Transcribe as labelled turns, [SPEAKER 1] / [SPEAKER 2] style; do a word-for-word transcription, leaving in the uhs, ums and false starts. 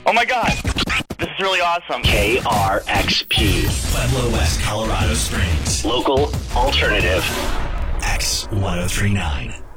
[SPEAKER 1] Oh my god. This is really awesome.
[SPEAKER 2] K R X P.
[SPEAKER 3] Pueblo West, Colorado Springs.
[SPEAKER 2] Local alternative.
[SPEAKER 3] X ten thirty-nine.